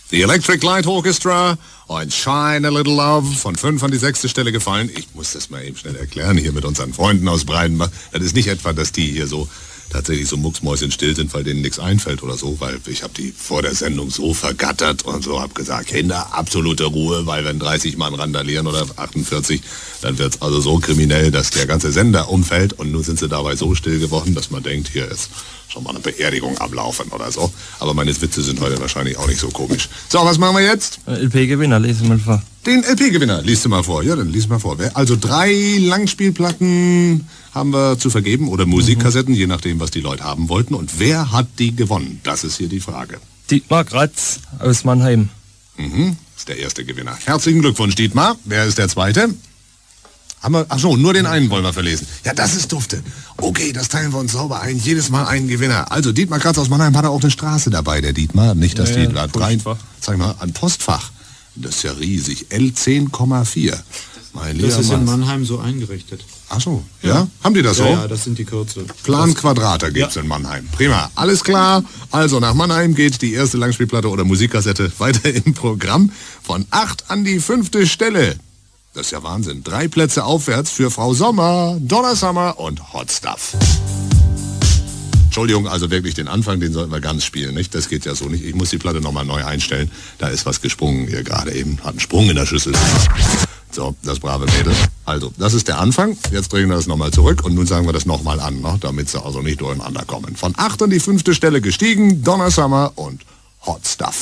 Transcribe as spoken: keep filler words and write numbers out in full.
The Electric Light Orchestra und Shine a Little Love von fünf an die sechste Stelle gefallen. Ich muss das mal eben schnell erklären hier mit unseren Freunden aus Breidenbach. Das ist nicht etwa, dass die hier so tatsächlich so mucksmäuschenstill sind, weil denen nichts einfällt oder so, weil ich habe die vor der Sendung so vergattert und so, habe gesagt, Kinder, absolute Ruhe, weil wenn dreißig Mann randalieren oder achtundvierzig, dann wird's also so kriminell, dass der ganze Sender umfällt und nun sind sie dabei so still geworden, dass man denkt, hier ist schon mal eine Beerdigung am Laufen oder so. Aber meine Witze sind heute wahrscheinlich auch nicht so komisch. So, was machen wir jetzt? L P-Gewinner, lese mal vor. Den L P-Gewinner, liest du mal vor. Ja, dann lies mal vor. Also drei Langspielplatten haben wir zu vergeben oder Musikkassetten, mhm. je nachdem, was die Leute haben wollten. Und wer hat die gewonnen? Das ist hier die Frage. Dietmar Kratz aus Mannheim. Mhm, ist der erste Gewinner. Herzlichen Glückwunsch, Dietmar. Wer ist der zweite? Haben wir, ach so, nur den einen wollen wir verlesen. Ja, das ist dufte. Okay, das teilen wir uns sauber ein. Jedes Mal einen Gewinner. Also Dietmar Kratz aus Mannheim hat auch eine Straße dabei, der Dietmar. Nicht, dass ja, die ja, drei, sag mal, ein Postfach. Das ist ja riesig. L zehn Komma vier. Mein das ist in Mannheim so eingerichtet. Ach so, ja? ja? Haben die das so? Ja, ja, das sind die Kürzel. Plan Quadrata gibt's ja. in Mannheim. Prima, alles klar. Also nach Mannheim geht die erste Langspielplatte oder Musikkassette weiter im Programm. Von acht an die fünfte Stelle. Das ist ja Wahnsinn. Drei Plätze aufwärts für Frau Sommer, Donna Summer und Hot Stuff. Entschuldigung, also wirklich den Anfang, den sollten wir ganz spielen, nicht? Das geht ja so nicht. Ich muss die Platte nochmal neu einstellen. Da ist was gesprungen hier gerade eben. Hat einen Sprung in der Schüssel. So, das brave Mädel. Also, das ist der Anfang. Jetzt drehen wir das nochmal zurück und nun sagen wir das nochmal an, ne? Damit sie also nicht durcheinander kommen. Von acht an die fünfte Stelle gestiegen, Donna Summer und Hot Stuff.